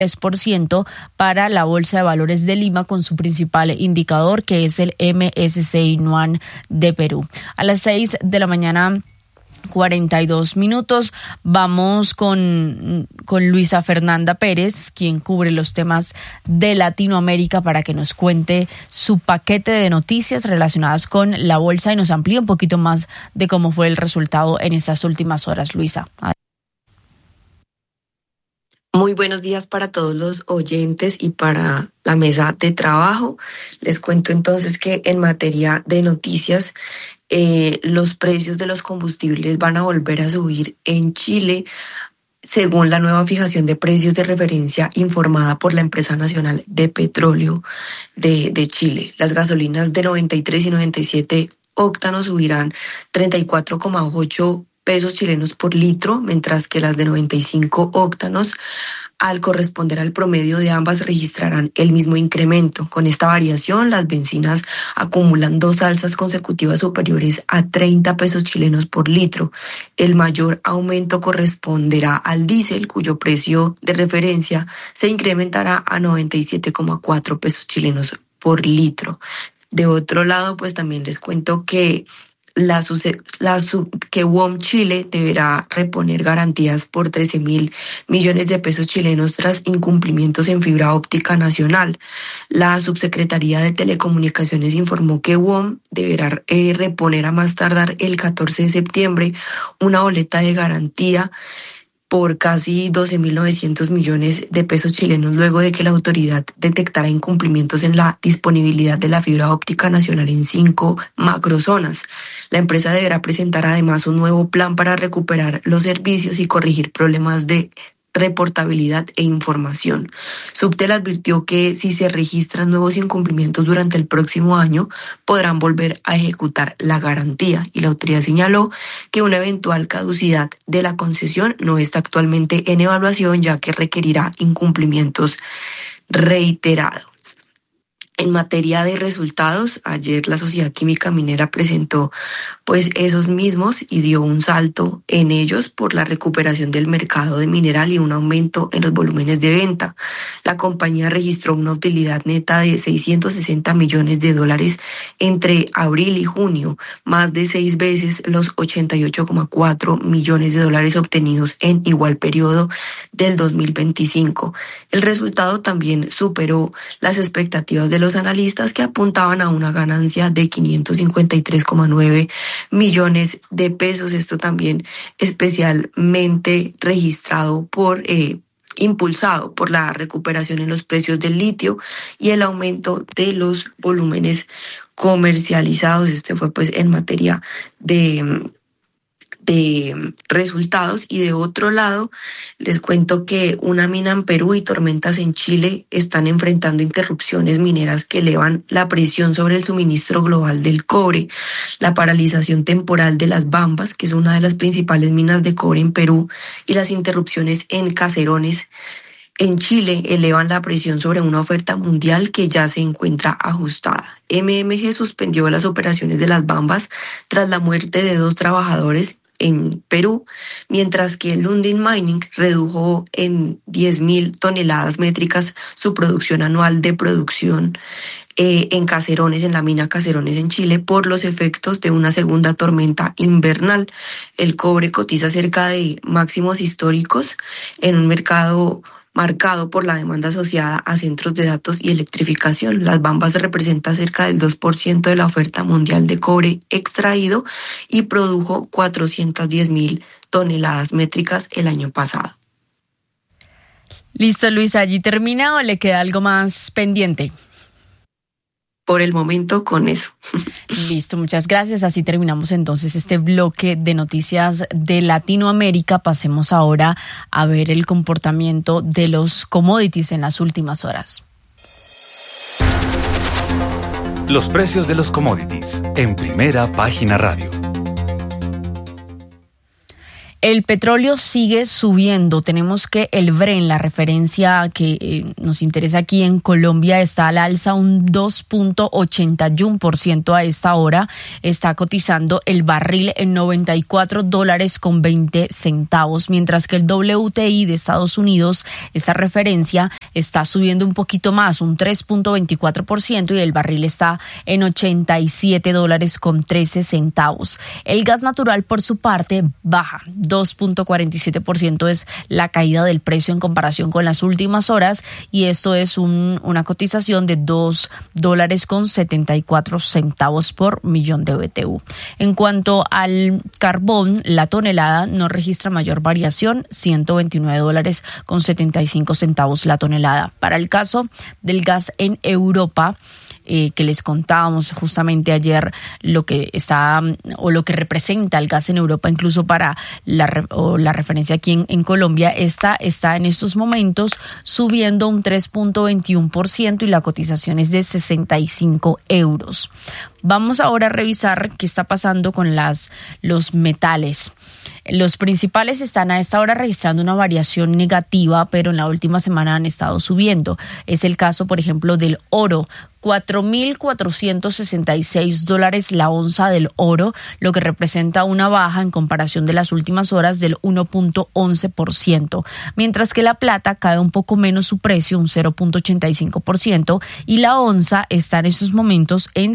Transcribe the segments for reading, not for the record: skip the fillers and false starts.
3% para la Bolsa de Valores de Lima con su principal indicador, que es el MSCI Nuan de Perú. A las 6 de la mañana, 42 minutos, vamos con Luisa Fernanda Pérez, quien cubre los temas de Latinoamérica, para que nos cuente su paquete de noticias relacionadas con la bolsa y nos amplíe un poquito más de cómo fue el resultado en estas últimas horas. Luisa. Muy buenos días para todos los oyentes y para la mesa de trabajo. Les cuento entonces que en materia de noticias, los precios de los combustibles van a volver a subir en Chile, según la nueva fijación de precios de referencia informada por la Empresa Nacional de Petróleo de Chile. Las gasolinas de 93 y 97 octanos subirán 34,8 pesos chilenos por litro, mientras que las de 95 octanos, al corresponder al promedio de ambas, registrarán el mismo incremento. Con esta variación, las bencinas acumulan 2 alzas consecutivas superiores a 30 pesos chilenos por litro. El mayor aumento corresponderá al diésel, cuyo precio de referencia se incrementará a 97,4 pesos chilenos por litro. De otro lado, pues también les cuento que que WOM Chile deberá reponer garantías por 13.000 millones de pesos chilenos tras incumplimientos en fibra óptica nacional. La Subsecretaría de Telecomunicaciones informó que WOM deberá reponer a más tardar el 14 de septiembre una boleta de garantía por casi 12.900 millones de pesos chilenos, luego de que la autoridad detectara incumplimientos en la disponibilidad de la fibra óptica nacional en 5 macrozonas. La empresa deberá presentar además un nuevo plan para recuperar los servicios y corregir problemas de reportabilidad e información. Subtel advirtió que si se registran nuevos incumplimientos durante el próximo año, podrán volver a ejecutar la garantía, y la autoridad señaló que una eventual caducidad de la concesión no está actualmente en evaluación, ya que requerirá incumplimientos reiterados. En materia de resultados, ayer la Sociedad Química Minera presentó pues esos mismos y dio un salto en ellos por la recuperación del mercado de mineral y un aumento en los volúmenes de venta. La compañía registró una utilidad neta de $660 millones entre abril y junio, más de 6 veces los $88,4 millones obtenidos en igual periodo del 2025. El resultado también superó las expectativas de los analistas, que apuntaban a una ganancia de 553,9 millones de pesos. Esto también especialmente impulsado por la recuperación en los precios del litio y el aumento de los volúmenes comercializados. Este fue pues en materia de resultados. Y de otro lado, les cuento que una mina en Perú y tormentas en Chile están enfrentando interrupciones mineras que elevan la presión sobre el suministro global del cobre. La paralización temporal de las Bambas, que es una de las principales minas de cobre en Perú, y las interrupciones en Caserones en Chile elevan la presión sobre una oferta mundial que ya se encuentra ajustada. MMG suspendió las operaciones de las Bambas tras la muerte de 2 trabajadores en Perú, mientras que Lundin Mining redujo en 10.000 toneladas métricas su producción anual de producción en Caserones, en la mina Caserones en Chile, por los efectos de una segunda tormenta invernal. El cobre cotiza cerca de máximos históricos en un mercado marcado por la demanda asociada a centros de datos y electrificación. Las Bambas representan cerca del 2% de la oferta mundial de cobre extraído y produjo 410.000 toneladas métricas el año pasado. Listo, Luisa, ¿allí termina o le queda algo más pendiente? Por el momento, con eso. Listo, muchas gracias. Así terminamos entonces este bloque de noticias de Latinoamérica. Pasemos ahora a ver el comportamiento de los commodities en las últimas horas. Los precios de los commodities en Primera Página Radio. El petróleo sigue subiendo. Tenemos que el Brent, la referencia que nos interesa aquí en Colombia, está al alza un 2.81% a esta hora. Está cotizando el barril en $94.20, mientras que el WTI de Estados Unidos, esta referencia, está subiendo un poquito más, un 3.24%, y el barril está en $87.13. El gas natural, por su parte, baja 2.47%, es la caída del precio en comparación con las últimas horas, y esto es una cotización de $2.74 por millón de BTU. En cuanto al carbón, la tonelada no registra mayor variación, $129.75 la tonelada. Para el caso del gas en Europa, que les contábamos justamente ayer, lo que está o lo que representa el gas en Europa, incluso para la referencia aquí en Colombia, está en estos momentos subiendo un 3.21%, y la cotización es de 65 euros. Vamos ahora a revisar qué está pasando con los metales. Los principales están a esta hora registrando una variación negativa, pero en la última semana han estado subiendo. Es el caso, por ejemplo, del oro. $4,466 la onza del oro, lo que representa una baja en comparación de las últimas horas del 1.11%, mientras que la plata cae un poco menos su precio, un 0.85%, y la onza está en estos momentos en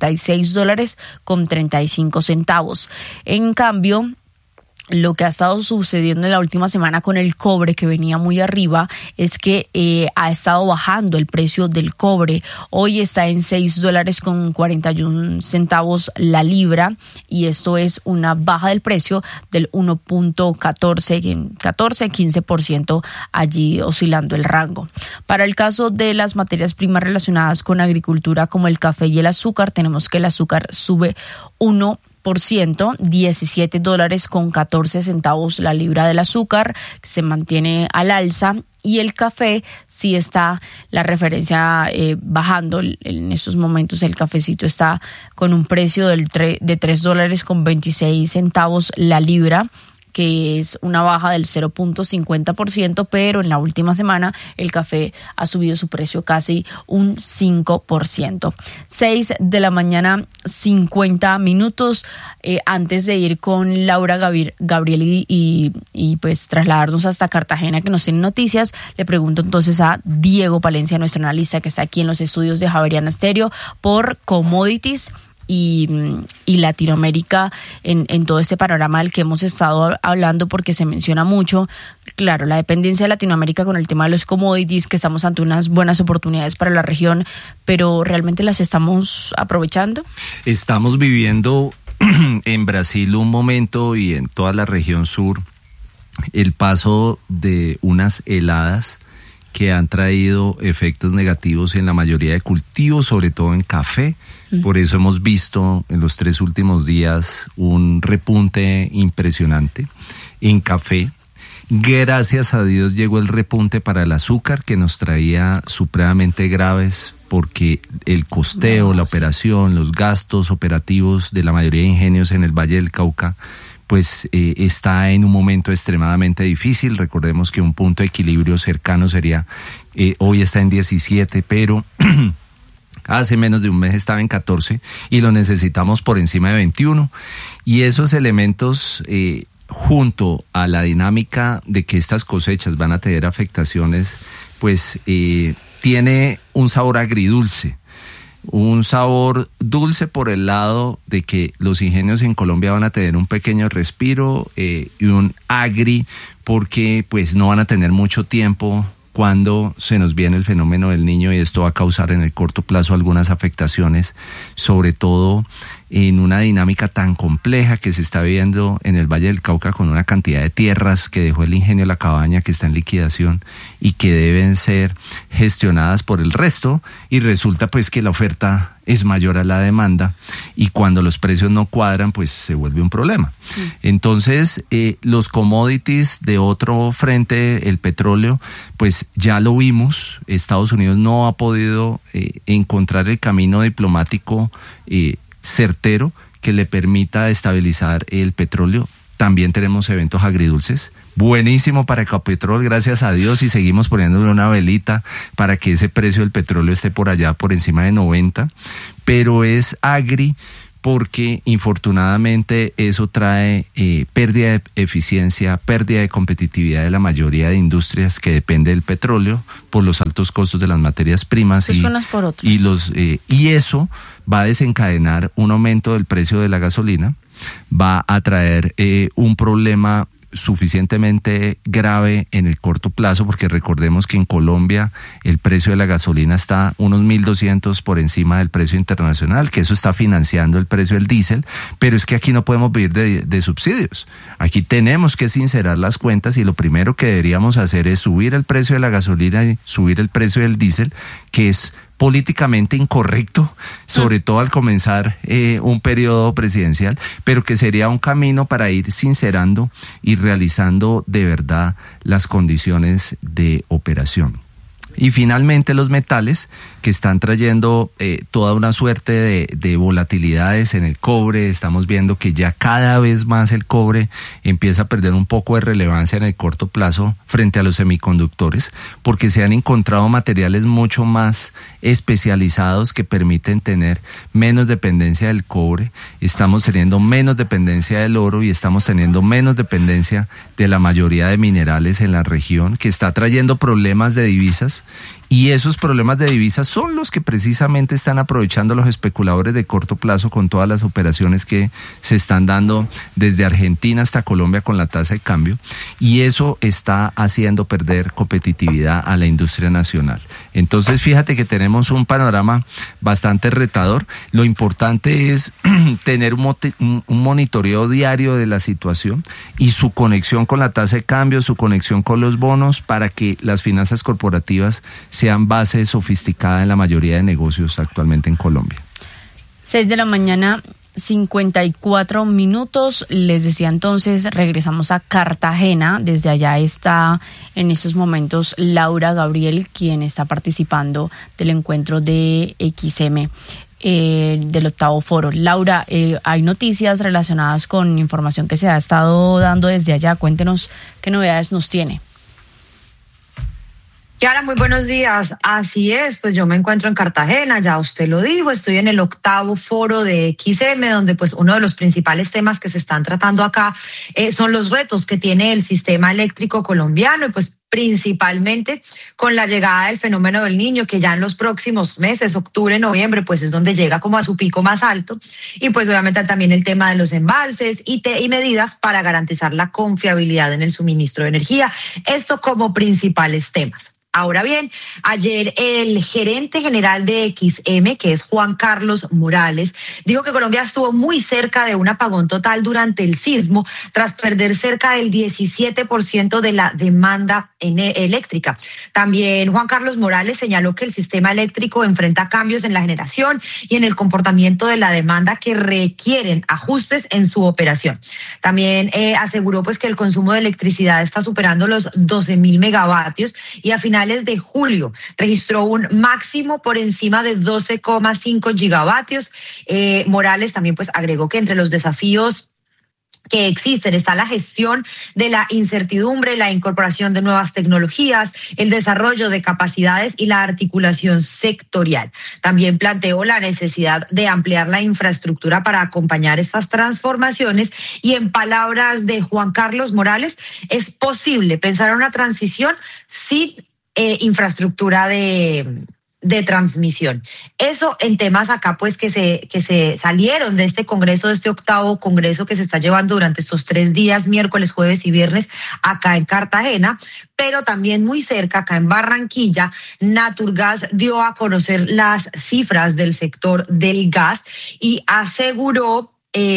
$66.35. En cambio, lo que ha estado sucediendo en la última semana con el cobre, que venía muy arriba, es que ha estado bajando el precio del cobre. Hoy está en $6.41 la libra, y esto es una baja del precio del 1.15%, allí oscilando el rango. Para el caso de las materias primas relacionadas con agricultura, como el café y el azúcar, tenemos que el azúcar sube 17.14 la libra del azúcar, que se mantiene al alza, y el café sí está la referencia bajando. En estos momentos el cafecito está con un precio de $3.26 la libra, que es una baja del 0.50%, pero en la última semana el café ha subido su precio casi un 5%. 6:50 a.m. Antes de ir con Laura Gabriel y pues trasladarnos hasta Cartagena, que nos tiene noticias, le pregunto entonces a Diego Palencia, nuestro analista que está aquí en los estudios de Javeriana Estéreo, por commodities y Latinoamérica en todo este panorama del que hemos estado hablando, porque se menciona mucho, claro, la dependencia de Latinoamérica con el tema de los commodities, que estamos ante unas buenas oportunidades para la región, pero ¿realmente las estamos aprovechando? Estamos viviendo en Brasil un momento, y en toda la región sur, el paso de unas heladas que han traído efectos negativos en la mayoría de cultivos, sobre todo en café. Por eso hemos visto en los 3 últimos días un repunte impresionante en café. Gracias a Dios llegó el repunte para el azúcar, que nos traía supremamente graves, porque el costeo, la operación, los gastos operativos de la mayoría de ingenios en el Valle del Cauca, pues está en un momento extremadamente difícil. Recordemos que un punto de equilibrio cercano sería, hoy está en 17, pero hace menos de un mes estaba en 14 y lo necesitamos por encima de 21. Y esos elementos, junto a la dinámica de que estas cosechas van a tener afectaciones, pues tiene un sabor agridulce. Un sabor dulce por el lado de que los ingenios en Colombia van a tener un pequeño respiro, y un agri porque pues no van a tener mucho tiempo cuando se nos viene el fenómeno del Niño, y esto va a causar en el corto plazo algunas afectaciones, sobre todo en una dinámica tan compleja que se está viendo en el Valle del Cauca, con una cantidad de tierras que dejó el ingenio La Cabaña, que está en liquidación y que deben ser gestionadas por el resto, y resulta pues que la oferta es mayor a la demanda, y cuando los precios no cuadran pues se vuelve un problema. Entonces los commodities de otro frente, el petróleo, pues ya lo vimos. Estados Unidos no ha podido encontrar el camino diplomático certero que le permita estabilizar el petróleo. también tenemos eventos agridulces. Buenísimo para Ecopetrol, gracias a Dios, y seguimos poniéndole una velita para que ese precio del petróleo esté por allá, por encima de 90, pero es agri porque infortunadamente eso trae pérdida de eficiencia, pérdida de competitividad de la mayoría de industrias que depende del petróleo por los altos costos de las materias primas y eso va a desencadenar un aumento del precio de la gasolina, va a traer un problema suficientemente grave en el corto plazo, porque recordemos que en Colombia el precio de la gasolina está unos 1.200 por encima del precio internacional, que eso está financiando el precio del diésel, pero es que aquí no podemos vivir de subsidios. Aquí tenemos que sincerar las cuentas y lo primero que deberíamos hacer es subir el precio de la gasolina y subir el precio del diésel, que es políticamente incorrecto, sobre todo al comenzar un periodo presidencial, pero que sería un camino para ir sincerando y realizando de verdad las condiciones de operación. Y finalmente los metales, que están trayendo toda una suerte de volatilidades en el cobre. Estamos viendo que ya cada vez más el cobre empieza a perder un poco de relevancia en el corto plazo frente a los semiconductores, porque se han encontrado materiales mucho más especializados que permiten tener menos dependencia del cobre. Estamos teniendo menos dependencia del oro y estamos teniendo menos dependencia de la mayoría de minerales en la región, que está trayendo problemas de divisas. Y esos problemas de divisas son los que precisamente están aprovechando los especuladores de corto plazo con todas las operaciones que se están dando desde Argentina hasta Colombia con la tasa de cambio, y eso está haciendo perder competitividad a la industria nacional. Entonces fíjate que tenemos un panorama bastante retador. Lo importante es tener un monitoreo diario de la situación y su conexión con la tasa de cambio, su conexión con los bonos, para que las finanzas corporativas sean base sofisticada en la mayoría de negocios actualmente en Colombia. 6 de la mañana, 54 minutos. Les decía entonces, regresamos a Cartagena. Desde allá está en estos momentos Laura Gabriel, quien está participando del encuentro de XM. Del octavo foro. Laura, hay noticias relacionadas con información que se ha estado dando desde allá. Cuéntenos qué novedades nos tiene. Kiara, muy buenos días. Así es, pues yo me encuentro en Cartagena, ya usted lo dijo, estoy en el octavo foro de XM, donde pues uno de los principales temas que se están tratando acá son los retos que tiene el sistema eléctrico colombiano, y pues principalmente con la llegada del fenómeno del Niño, que ya en los próximos meses, octubre, noviembre, pues es donde llega como a su pico más alto, y pues obviamente también el tema de los embalses y medidas para garantizar la confiabilidad en el suministro de energía. Esto como principales temas. Ahora bien, ayer el gerente general de XM, que es Juan Carlos Morales, dijo que Colombia estuvo muy cerca de un apagón total durante el sismo, tras perder cerca del 17% de la demanda eléctrica. También Juan Carlos Morales señaló que el sistema eléctrico enfrenta cambios en la generación y en el comportamiento de la demanda que requieren ajustes en su operación. También aseguró pues que el consumo de electricidad está superando los 12.000 megavatios y a finales de julio registró un máximo por encima de 12,5 gigavatios. Morales también pues agregó que entre los desafíos que existen está la gestión de la incertidumbre, la incorporación de nuevas tecnologías, el desarrollo de capacidades y la articulación sectorial. También planteó la necesidad de ampliar la infraestructura para acompañar estas transformaciones, y en palabras de Juan Carlos Morales, es posible pensar en una transición sin infraestructura de transmisión. Eso en temas acá pues que se salieron de este congreso, de este octavo congreso que se está llevando durante estos 3 días, miércoles, jueves y viernes, acá en Cartagena. Pero también muy cerca, acá en Barranquilla, Naturgas dio a conocer las cifras del sector del gas y aseguró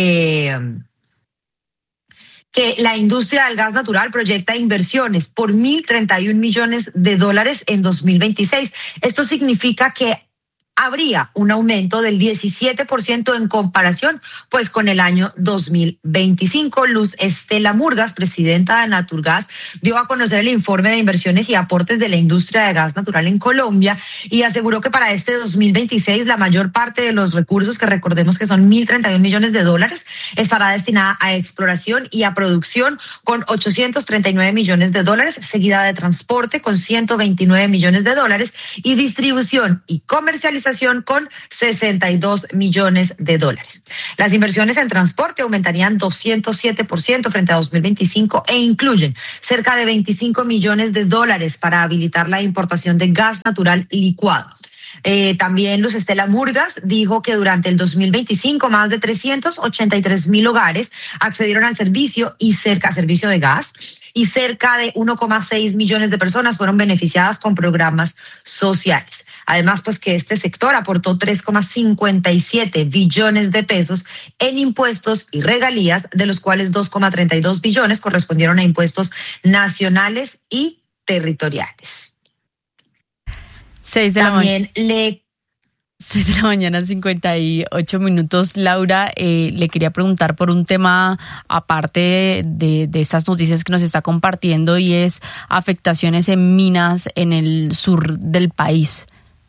que la industria del gas natural proyecta inversiones por $1.031 millones en 2026. Esto significa que habría un aumento del 17% en comparación pues con el año 2025. Luz Estela Murgas, presidenta de Naturgas, dio a conocer el informe de inversiones y aportes de la industria de gas natural en Colombia y aseguró que para este 2026 la mayor parte de los recursos, que recordemos que son 1.031 millones de dólares, estará destinada a exploración y a producción con 839 millones de dólares, seguida de transporte con 129 millones de dólares y distribución y comercialización con 62 millones de dólares. Las inversiones en transporte aumentarían 207% frente a 2025 e incluyen cerca de 25 millones de dólares para habilitar la importación de gas natural licuado. También Luz Estela Murgas dijo que durante el 2025 más de 383,000 hogares accedieron al servicio de gas y cerca de 1,6 millones de personas fueron beneficiadas con programas sociales. Además, pues que este sector aportó 3,57 billones de pesos en impuestos y regalías, de los cuales 2,32 billones correspondieron a impuestos nacionales y territoriales. 6 de También la 6 de la mañana, 58 minutos. Laura, le quería preguntar por un tema aparte de estas noticias que nos está compartiendo, y es afectaciones en minas en el sur del país.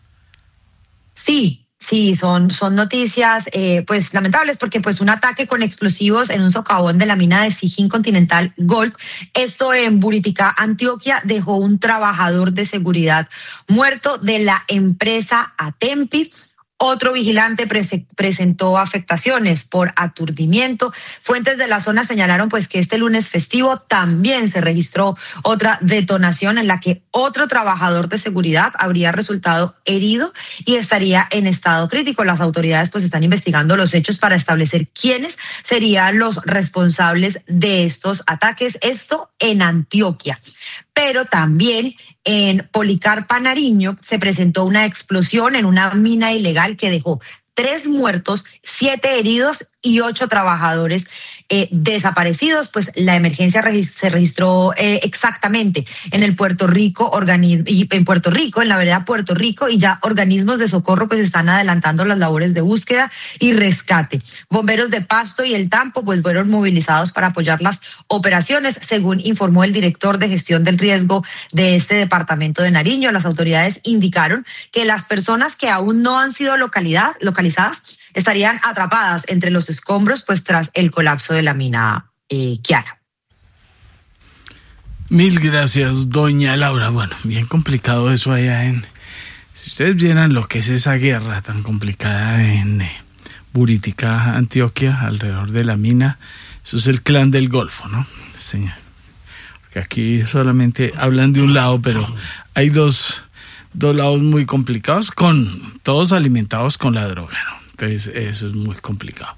Sí, son noticias pues lamentables, porque pues un ataque con explosivos en un socavón de la mina de Sijín Continental Gold, esto en Buriticá, Antioquia, dejó un trabajador de seguridad muerto de la empresa Atempi. Otro vigilante presentó afectaciones por aturdimiento. Fuentes de la zona señalaron pues que este lunes festivo también se registró otra detonación en la que otro trabajador de seguridad habría resultado herido y estaría en estado crítico. Las autoridades pues están investigando los hechos para establecer quiénes serían los responsables de estos ataques, esto en Antioquia. Pero también en Policarpa, Nariño, se presentó una explosión en una mina ilegal que dejó 3 muertos, 7 heridos y 8 trabajadores desaparecidos. Pues la emergencia se registró exactamente en el Puerto Rico, en la vereda Puerto Rico, y ya organismos de socorro pues están adelantando las labores de búsqueda y rescate. Bomberos de Pasto y El Tampo pues fueron movilizados para apoyar las operaciones, según informó el director de gestión del riesgo de este departamento de Nariño. Las autoridades indicaron que las personas que aún no han sido localizadas estarían atrapadas entre los escombros pues tras el colapso de la mina Kiara. Mil gracias, doña Laura. Bueno, bien complicado eso allá si ustedes vieran lo que es esa guerra tan complicada en Buriticá, Antioquia, alrededor de la mina, eso es el clan del Golfo, ¿no? Señor. Porque aquí solamente hablan de un lado, pero hay dos lados muy complicados, todos alimentados con la droga, ¿no? Entonces eso es muy complicado.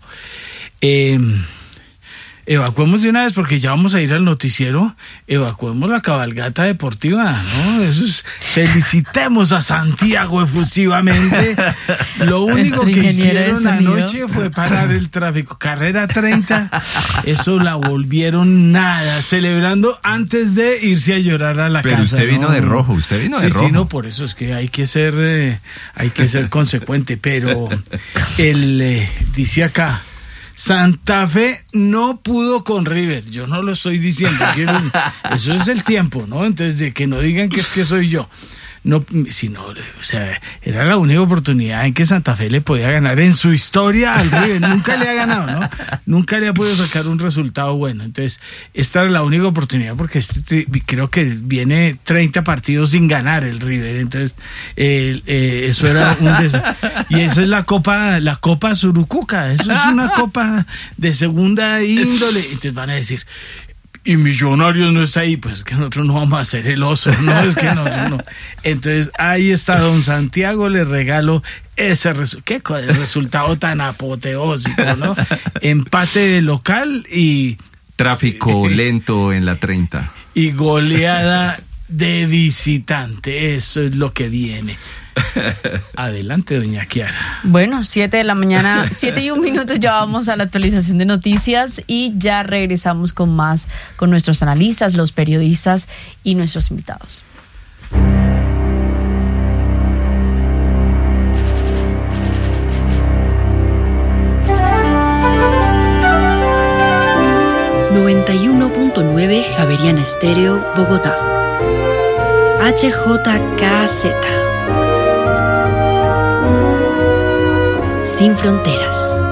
Evacuemos de una vez, porque ya vamos a ir al noticiero. Evacuemos la cabalgata deportiva, ¿no? Felicitemos a Santiago efusivamente. Lo único que hicieron anoche fue parar el tráfico. Carrera 30, eso la volvieron nada, celebrando antes de irse a llorar a la casa. Pero usted vino de rojo, Sí, no, por eso es que hay que ser consecuente. Pero él dice acá: Santa Fe no pudo con River. Yo no lo estoy diciendo. Eso es el tiempo, ¿no? Entonces, de que no digan que es que soy yo. No, sino, o sea, era la única oportunidad en que Santa Fe le podía ganar en su historia al River. Nunca le ha ganado, ¿no? Nunca le ha podido sacar un resultado bueno. Entonces, esta era la única oportunidad, porque creo que viene 30 partidos sin ganar el River. Entonces, eso era y esa es la Copa Surucuca. Eso es una copa de segunda índole. Entonces van a decir: y Millonarios no está ahí, pues es que nosotros no vamos a hacer el oso, no, es que nosotros no. Entonces ahí está don Santiago, le regalo ese resultado tan apoteósico, ¿no? Empate de local y tráfico lento en la 30 y goleada de visitante. Eso es lo que viene. Adelante, doña Kiara. Bueno, 7 de la mañana, 7:01, ya vamos a la actualización de noticias y ya regresamos con más, con nuestros analistas, los periodistas y nuestros invitados. 100.9 Javeriana Estéreo, Bogotá. HJKZ. Sin fronteras.